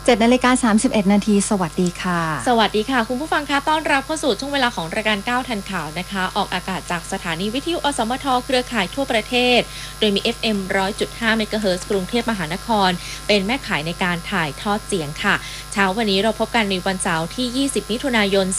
7:31 นาทีสวัสดีค่ะสวัสดีค่ะคุณผู้ฟังคะต้อนรับเข้าสู่ช่วงเวลาของรายการ9ทันข่าวนะคะออกอากาศจากสถานีวิทยุอสมทเครือข่ายทั่วประเทศโดยมี FM 100.5 เมกะเฮิรตซ์กรุงเทพมหานครเป็นแม่ข่ายในการถ่ายทอดเสียงค่ะเช้าวันนี้เราพบกันในวันเสาร์ที่20มิถุนายน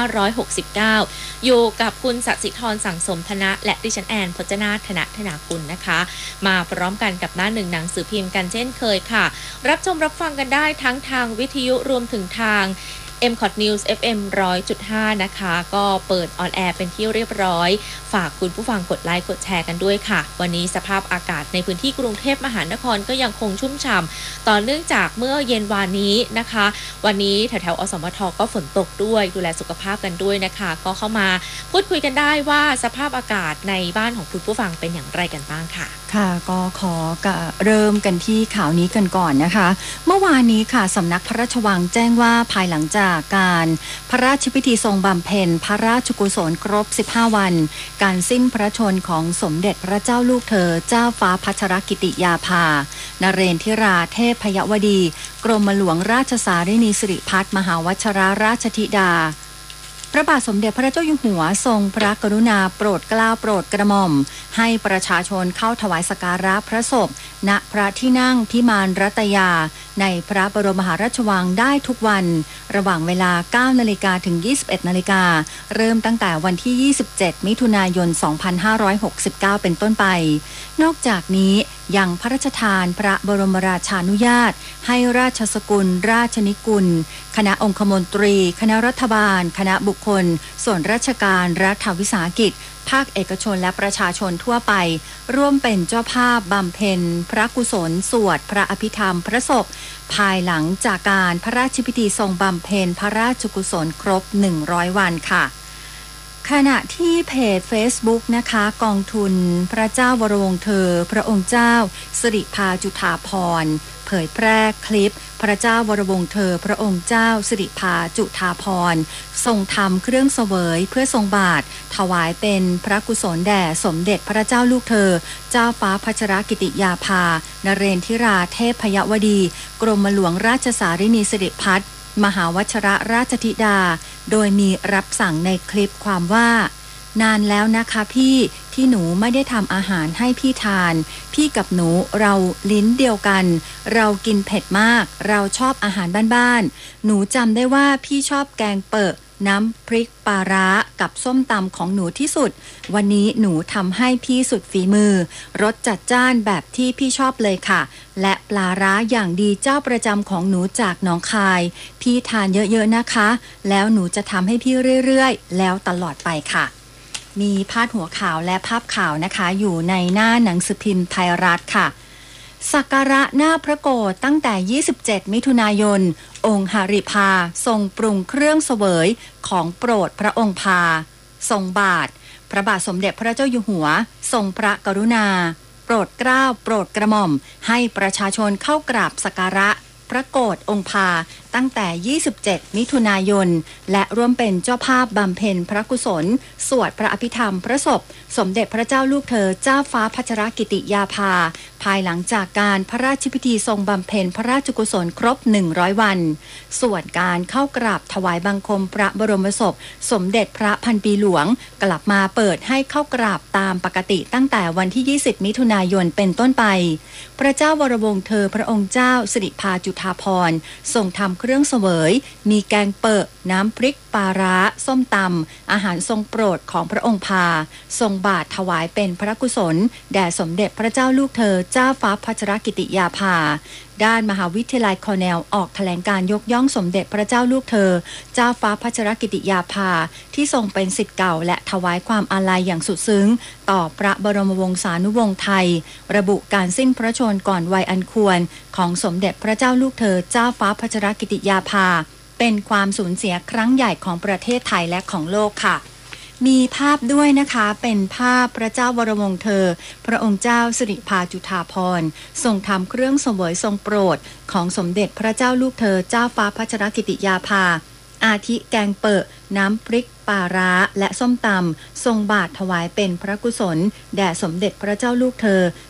2569อยู่กับคุณศศิธรสั่งสมธนะและดิฉันแอนพจนาถธนากุลนะคะมาพร้อมกันกับหน้าหนึ่งหนังสือพิมพ์กันเช่นเคยค่ะรับชมรับฟังกันได้ทั้งทางวิทยุรวมถึงทาง MCOT News FM 100.5 นะคะก็เปิดออนแอร์เป็นที่เรียบร้อยฝากคุณผู้ฟังกดไลค์กดแชร์กันด้วยค่ะวันนี้สภาพอากาศในพื้นที่กรุงเทพมหานครก็ยังคงชุ่มฉ่ำต่อเนื่องจากเมื่อเย็นวานนี้นะคะวันนี้แถวๆอสมทก็ฝนตกด้วยดูแลสุขภาพกันด้วยนะคะก็เข้ามาพูดคุยกันได้ว่าสภาพอากาศในบ้านของคุณผู้ฟังเป็นอย่างไรกันบ้างค่ะค่ะก็ขอเริ่มกันที่ข่าวนี้กันก่อนนะคะเมื่อวานนี้ค่ะสำนักพระราชวังแจ้งว่าภายหลังจากการพระราชพิธีทรงบำเพ็ญพระราชกุศลครบ15วันการสิ้นพระชนของสมเด็จพระเจ้าลูกเธอเจ้าฟ้าพัชรกิติยาภานเรนทิราเทพยวดีกรมหลวงราชสารินีสิริพัฒน์มหาวชิราราชธิดาพระบาทสมเด็จพระเจ้าอยู่หัวทรงพระกรุณาโปรดเกล้าโปรดกระหม่อมให้ประชาชนเข้าถวายสักการะพระศพณพระที่นั่งพิมานรัตยาในพระบรมมหาราชวังได้ทุกวันระหว่างเวลา 9 นาฬิกาถึง 21 นาฬิกาเริ่มตั้งแต่วันที่ 27 มิถุนายน 2569 เป็นต้นไปนอกจากนี้ยังพระราชทานพระบรมราชานุญาตให้ราชสกุลราชนิกุลคณะองคมนตรีคณะรัฐบาลคณะบุคคลส่วนราชการรัฐวิสาหกิจภาคเอกชนและประชาชนทั่วไปร่วมเป็นเจ้าภาพบำเพ็ญพระกุศลสวดพระอภิธรรมพระศพภายหลังจากการพระราชพิธีทรงบำเพ็ญพระราชกุศลครบ100วันค่ะขณะที่เพจ Facebook นะคะกองทุนพระเจ้าวรวงศ์เธอพระองค์เจ้าสิริภาจุฑาภรณ์เผยแพร่คลิปพระเจ้าวรวงศ์เธอพระองค์เจ้าสิริภาจุฑาภรณ์ทรงทำเครื่องเสวยเพื่อทรงบาตรถวายเป็นพระกุศลแด่สมเด็จพระเจ้าลูกเธอเจ้าฟ้าพัชรกิติยาภานเรนทิราเทพยวดีกรมหลวงราชสารินีสิริพัฒน์มหาวชิรราชธิดาโดยมีรับสั่งในคลิปความว่านานแล้วนะคะพี่ที่หนูไม่ได้ทำอาหารให้พี่ทานพี่กับหนูเราลิ้นเดียวกันเรากินเผ็ดมากเราชอบอาหารบ้านๆหนูจำได้ว่าพี่ชอบแกงเปอะน้ำพริกปลาร้ากับส้มตำของหนูที่สุดวันนี้หนูทำให้พี่สุดฝีมือรสจัดจ้านแบบที่พี่ชอบเลยค่ะและปลาร้าอย่างดีเจ้าประจำของหนูจากหนองคายพี่ทานเยอะๆนะคะแล้วหนูจะทำให้พี่เรื่อยๆแล้วตลอดไปค่ะมีพาดหัวข่าวและภาพข่าวนะคะอยู่ในหน้าหนังสือพิมพ์ไทยรัฐค่ะสักการะหน้าพระโกฐตั้งแต่ 27 มิถุนายนองค์หฤภาทรงปรุงเครื่องเสวยของโปรดพระองค์พาทรงบาทพระบาทสมเด็จพระเจ้าอยู่หัวทรงพระกรุณาโปรดเกล้าโปรดกระหม่อมให้ประชาชนเข้ากราบสักการะพระโกฐองค์พาตั้งแต่ 27 มิถุนายนและร่วมเป็นเจ้าภาพบำเพ็ญพระกุศลสวดพระอภิธรรมพระศพสมเด็จพระเจ้าลูกเธอเจ้าฟ้าพัชรกิติยาภาภายหลังจากการพระราชพิธีทรงบำเพ็ญพระราชกุศลครบ100วันส่วนการเข้ากราบถวายบังคมพระบรมศพสมเด็จพระพันปีหลวงกลับมาเปิดให้เข้ากราบตามปกติตั้งแต่วันที่ 20 มิถุนายนเป็นต้นไปพระเจ้าวรวงศ์เธอพระองค์เจ้าสิริภาจุฑาภรณ์ทรงทำเครื่องเสวยมีแกงเปอะน้ำพริกปลาร้าส้มตำอาหารทรงโปรดของพระองค์พาทรงบาตรถวายเป็นพระกุศลแด่สมเด็จพระเจ้าลูกเธอเจ้าฟ้าพัชรกิติยาภาด้านมหาวิทยาลัยคอร์เนลออกแถลงการยกย่องสมเด็จพระเจ้าลูกเธอเจ้าฟ้าพัชรกิติยาภาที่ทรงเป็นศิษย์เก่าและถวายความอาลัยอย่างสุดซึ้งต่อพระบรมวงศานุวงศ์ไทยระบุการสิ้นพระชนม์ก่อนวัยอันควรของสมเด็จพระเจ้าลูกเธอเจ้าฟ้าพัชรกิติยาภาเป็นความสูญเสียครั้งใหญ่ของประเทศไทยและของโลกค่ะมีภาพด้วยนะคะเป็นภาพพระเจ้าวรวงศ์เธอพระองค์เจ้าสิริภาจุฑาภรณ์ทรงทำเครื่องเสวยทรงโปรดของสมเด็จพระเจ้าลูกเธอเจ้าฟ้าพัชรกิติยาภาอาทิแกงเปอะน้ำพริกปลาร้าและส้มตำทรงบาตรถวายเป็นพระกุศลแด่สมเด็จพระเจ้าลูกเธอ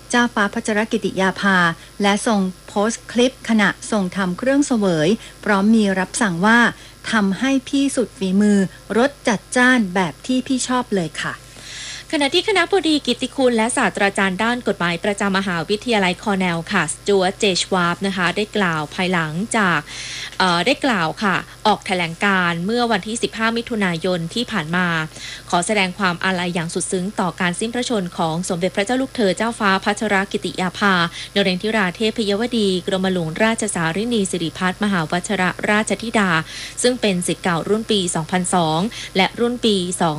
เจ้าฟ้าพัชรกิติยาภาและส่งโพสต์คลิปขณะส่งทำเครื่องเสวยพร้อมมีรับสั่งว่าทำให้พี่สุดฝีมือรสจัดจ้านแบบที่พี่ชอบเลยค่ะขณะที่คณบดีกิตติคุณและศาสตราจารย์ด้านกฎหมายประจำมหาวิทยาลัยคอร์เนลค่ะสจ๊วต เจ ชวาร์ปนะคะได้กล่าวภายหลังจากได้กล่าวค่ะออกแถลงการเมื่อวันที่15มิถุนายนที่ผ่านมาขอแสดงความอาลัยอย่างสุดซึ้งต่อการสิ้นพระชนม์ของสมเด็จพระเจ้าลูกเธอเจ้าฟ้าพัชรกิติยาภานเรนทิราเทพยวดีกรมหลวงราชสารินีสิริพัฒน์มหาวชิรราชธิดาซึ่งเป็นศิษย์เก่ารุ่นปี 2002 และรุ่นปี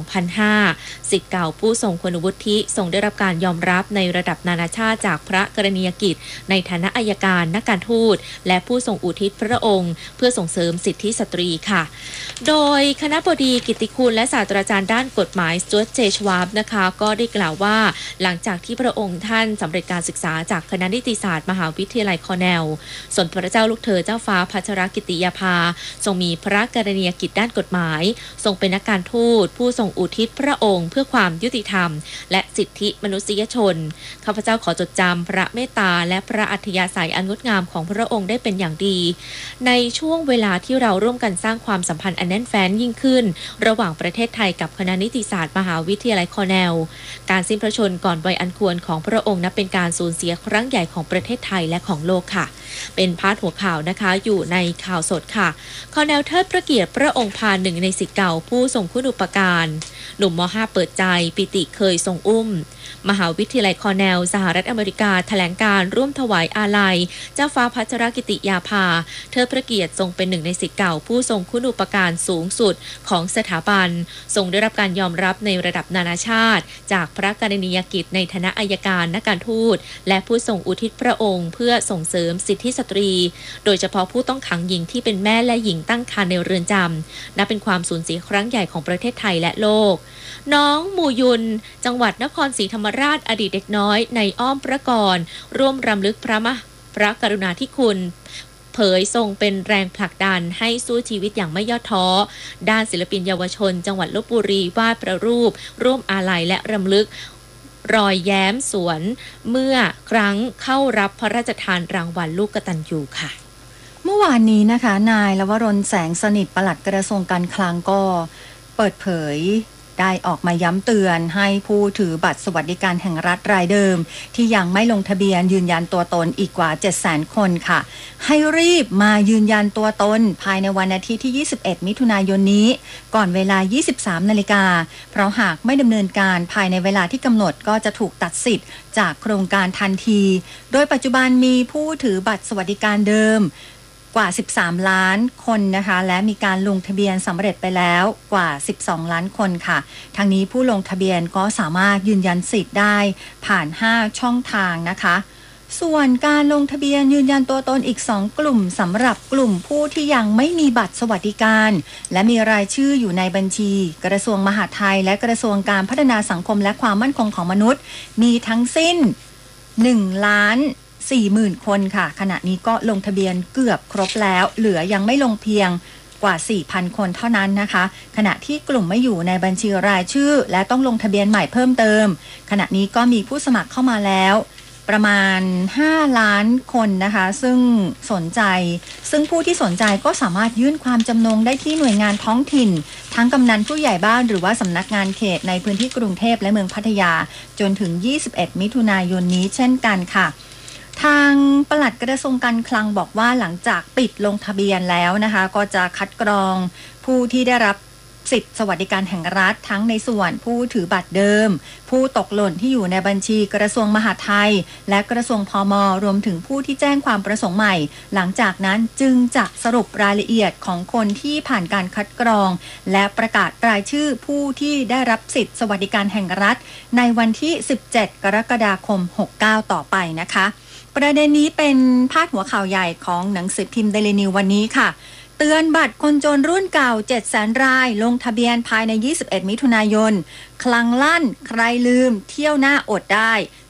2005 ศิษย์เก่าผู้ทรงคุณวุฒิทรงได้รับการยอมรับในระดับนานาชาติจากพระกรณียกิจในฐานะอัยการนักการทูตและผู้ทรงอุทิศพระองค์เพื่อส่งเสริมสิทธิสตรีค่ะโดยคณบดีกิตติคุณและศาสตราจารย์ด้านกฎหมายสจ๊วต เจ ชวาร์ปนะคะก็ได้กล่าวว่าหลังจากที่พระองค์ท่านสำเร็จการศึกษาจากคณะนิติศาสตร์มหาวิทยาลัยคอร์เนลส่วนพระเจ้าลูกเธอเจ้าฟ้าพัชรกิติยาภาทรงมีพระกรณียกิจด้านกฎหมายทรงเป็นนักการทูตผู้ทรงอุทิศพระองค์เพื่อความยุติธรรมและสิทธิมนุษยชนข้าพเจ้าขอจดจำพระเมตตาและพระอัธยาศัยอันงดงามของพระองค์ได้เป็นอย่างดีในช่วงเวลาที่เราร่วมกันสร้างความสัมพันธ์อันแน่นแฟ้นยิ่งขึ้นระหว่างประเทศไทยกับคณะนิติศาสตร์มหาวิทยาลัยคอร์เนลการสิ้นพระชนม์ก่อนวัยอันควรของพระองค์นับเป็นการสูญเสียครั้งใหญ่ของประเทศไทยและของโลกค่ะเป็นพาดหัวข่าวนะคะอยู่ในข่าวสดค่ะคอร์เนลเทิดพระเกียรติพระองค์พาหนึ่งในศิษย์เก่าผู้ทรงคุณูปการหนุ่มม.5 เปิดใจปิติเคยทรงอุ้มมหาวิทยาลัยคอร์เนลสหรัฐอเมริกาแถลงการร่วมถวายอาลัยเจ้าฟ้าพัชรกิติยาภาเทิดพระเกียรติทรงเป็นหนึ่งในศิษย์เก่าผู้ทรงคุณูปการสูงสุดของสถาบันทรงได้รับการยอมรับในระดับนานาชาติจากพระกรณียกิจในฐานะอัยการนักการทูตและผู้ทรงอุทิศพระองค์เพื่อส่งเสริมสิทธิสตรีโดยเฉพาะผู้ต้องขังหญิงที่เป็นแม่และหญิงตั้งครรภ์ในเรือนจำนับเป็นความสูญเสียครั้งใหญ่ของประเทศไทยและโลกน้องมูยุนจังหวัดนครศรีธรรมราชอดีตเด็กน้อยในอ้อมพระกรร่วมรำลึกพระกรุณาธิคุณเผยทรงเป็นแรงผลักดันให้สู้ชีวิตอย่างไม่ย่อท้อด้านศิลปินเยาวชนจังหวัดลพบุรีวาดพระรูปร่วมอาลัยและรำลึกรอยแย้มสวนเมื่อครั้งเข้ารับพระราชทานรางวัลลูกกตัญญูค่ะเมื่อวานนี้นะคะนายลวรนแสงสนิทปลัดกระทรวงการคลังก็เปิดเผยได้ออกมาย้ำเตือนให้ผู้ถือบัตรสวัสดิการแห่งรัฐรายเดิมที่ยังไม่ลงทะเบียนยืนยันตัวตนอีกกว่า 700,000 คนค่ะให้รีบมายืนยันตัวตนภายในวันอาทิตย์ที่21มิถุนายนนี้ก่อนเวลา 23 นาฬิกาเพราะหากไม่ดำเนินการภายในเวลาที่กำหนดก็จะถูกตัดสิทธิ์จากโครงการทันทีโดยปัจจุบันมีผู้ถือบัตรสวัสดิการเดิมกว่า13ล้านคนนะคะและมีการลงทะเบียนสำเร็จไปแล้วกว่า12ล้านคนค่ะทางนี้ผู้ลงทะเบียนก็สามารถยืนยันสิทธิ์ได้ผ่าน5ช่องทางนะคะส่วนการลงทะเบียนยืนยันตัวตนอีก2กลุ่มสำหรับกลุ่มผู้ที่ยังไม่มีบัตรสวัสดิการและมีรายชื่ออยู่ในบัญชีกระทรวงมหาดไทยและกระทรวงการพัฒนาสังคมและความมั่นคงของมนุษย์มีทั้งสิ้น1,40,000 คนค่ะขณะนี้ก็ลงทะเบียนเกือบครบแล้วเหลือยังไม่ลงเพียงกว่า 4,000 คนเท่านั้นนะคะขณะที่กลุ่มไม่อยู่ในบัญชีรายชื่อและต้องลงทะเบียนใหม่เพิ่มเติมขณะนี้ก็มีผู้สมัครเข้ามาแล้วประมาณ5ล้านคนนะคะซึ่งผู้ที่สนใจก็สามารถยื่นความจำนงได้ที่หน่วยงานท้องถิ่นทั้งกำนันผู้ใหญ่บ้านหรือว่าสำนักงานเขตในพื้นที่กรุงเทพและเมืองพัทยาจนถึง21มิถุนายนนี้เช่นกันค่ะทางปลัดกระทรวงการคลังบอกว่าหลังจากปิดลงทะเบียนแล้วนะคะก็จะคัดกรองผู้ที่ได้รับสิทธิสวัสดิการแห่งรัฐทั้งในส่วนผู้ถือบัตรเดิมผู้ตกหล่นที่อยู่ในบัญชีกระทรวงมหาดไทยและกระทรวงพม.รวมถึงผู้ที่แจ้งความประสงค์ใหม่หลังจากนั้นจึงจะสรุปรายละเอียดของคนที่ผ่านการคัดกรองและประกาศรายชื่อผู้ที่ได้รับสิทธิสวัสดิการแห่งรัฐในวันที่17กรกฎาคม69ต่อไปนะคะประเด็นนี้เป็นพาดหัวข่าวใหญ่ของหนังสือพิมพ์เดลินิววันนี้ค่ะเตือนบัตรคนจนรุ่นเก่า 700,000 รายลงทะเบียนภายใน21มิถุนายนคลังลั่นใครลืมเที่ยวหน้าอดได้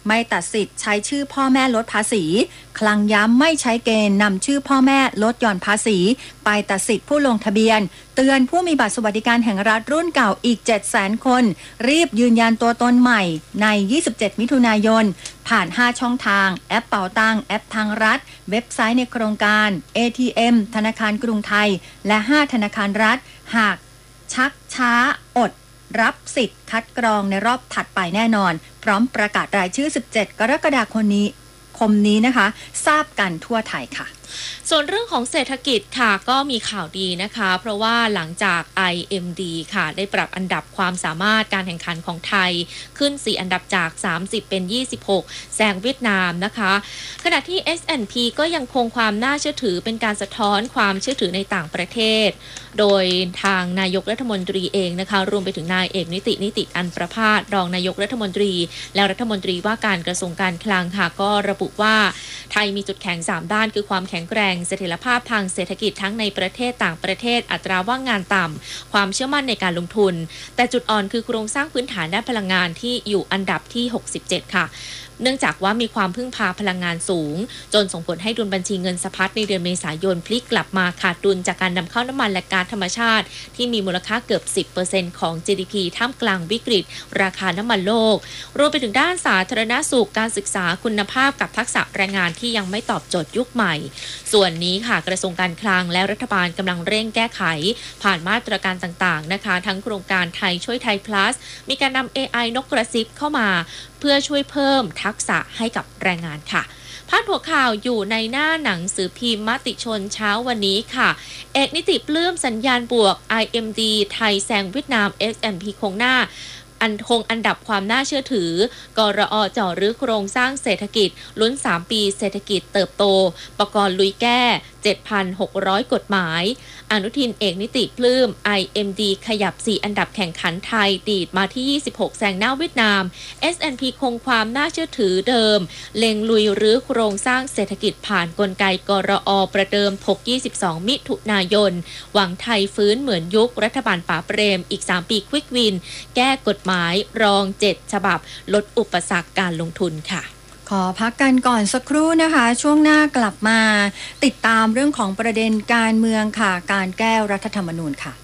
ไม่ตัดสิทธิ์ใช้ชื่อพ่อแม่ลดภาษีคลังย้ำไม่ใช้เกณฑ์นำชื่อพ่อแม่ลดหย่อนภาษีไปตัดสิทธิ์ผู้ลงทะเบียนเตือนผู้มีบัตรสวัสดิการแห่งรัฐรุ่นเก่าอีก 700,000 คนรีบยืนยันตัวตนใหม่ใน 27 มิถุนายนผ่าน 5 ช่องทางแอปเป๋าตังแอปทางรัฐเว็บไซต์ในโครงการ ATM ธนาคารกรุงไทยและ 5 ธนาคารรัฐหากชักช้าอดรับสิทธิ์คัดกรองในรอบถัดไปแน่นอนพร้อมประกาศรายชื่อ 17 กรกฎาคมนี้นะคะทราบกันทั่วไทยค่ะส่วนเรื่องของเศรษฐกิจค่ะก็มีข่าวดีนะคะเพราะว่าหลังจาก IMD ค่ะได้ปรับอันดับความสามารถการแข่งขันของไทยขึ้น4อันดับจาก30เป็น26แซงเวียดนามนะคะขณะที่ S&P ก็ยังคงความน่าเชื่อถือเป็นการสะท้อนความเชื่อถือในต่างประเทศโดยทางนายกรัฐมนตรีเองนะคะรวมไปถึงนายเอกนิติอันประภาสรองนายกรัฐมนตรีและรัฐมนตรีว่าการกระทรวงการคลังค่ะก็ระบุว่าไทยมีจุดแข็ง3ด้านคือความแข็งแกร่งเสถียรภาพทางเศรษฐกิจทั้งในประเทศต่างประเทศอัตราว่างงานต่ำความเชื่อมั่นในการลงทุนแต่จุดอ่อนคือโครงสร้างพื้นฐานด้านพลังงานที่อยู่อันดับที่67ค่ะเนื่องจากว่ามีความพึ่งพาพลังงานสูงจนส่งผลให้ดุลบัญชีเงินสะพัดในเดือนเมษายนพลิกกลับมาขาดดุลจากการนำเข้าน้ำมันและก๊าซธรรมชาติที่มีมูลค่าเกือบ 10% ของ GDP ท่ามกลางวิกฤตราคาน้ำมันโลกรวมไปถึงด้านสาธารณสุขการศึกษาคุณภาพกับทักษะแรงงานที่ยังไม่ตอบโจทย์ยุคใหม่ส่วนนี้ค่ะกระทรวงการคลังและรัฐบาลกำลังเร่งแก้ไขผ่านมาตรการต่างๆนะคะทั้งโครงการไทยช่วยไทย plus มีการนำ AI นกกระซิบเข้ามาเพื่อช่วยเพิ่มทักษะให้กับแรงงานค่ะพาดหัวข่าวอยู่ในหน้าหนังสือพิมพ์มติชนเช้าวันนี้ค่ะเอกนิติปลื้มสัญญาณบวก IMD ไทยแซงเวียดนาม S&P คงอันดับความน่าเชื่อถือกรอจ่อรื้อโครงสร้างเศรษฐกิจลุ้น3ปีเศรษฐกิจเติบโตปกรณ์ลุยแก้ 7,600 กฎหมายอนุทินเอกนิติปลื้ม IMD ขยับ4อันดับแข่งขันไทยดีดมาที่26แซงหน้าเวียดนาม S&P คงความน่าเชื่อถือเดิมเล็งลุยรื้อโครงสร้างเศรษฐกิจผ่านกลไกกรอประเดิมถก22มิถุนายนหวังไทยฟื้นเหมือนยุครัฐบาลป๋าเปรมอีก3ปีควิกวินแก้กฎหมายรอง7ฉบับลดอุปสรรคการลงทุนค่ะขอพักกันก่อนสักครู่นะคะช่วงหน้ากลับมาติดตามเรื่องของประเด็นการเมืองค่ะการแก้รัฐธรรมนูญค่ะ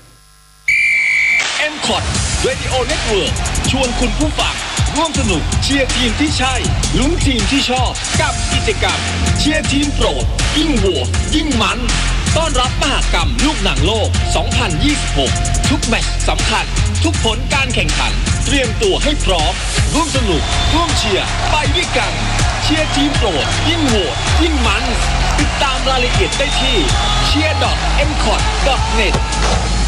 M-Cot Radio Network ชวนคุณผู้ฟังร่วมสนุกเชียร์ทีมที่ใช่ลุ้นทีมที่ชอบกับกิจกรรมเชียร์ทีมโปรดยิ่งโหวตยิ่งมันต้อนรับมหกรรมลูกหนังโลก 2026 ทุกแมตช์สำคัญทุกผลการแข่งขันเตรียมตัวให้พร้อมร่วมสนุกร่วมเชียร์ไปด้วยกันเชียร์ทีมโปรดยิ่งโหวตยิ่งมันติดตามรายละเอียดได้ที่cheer.mcot.net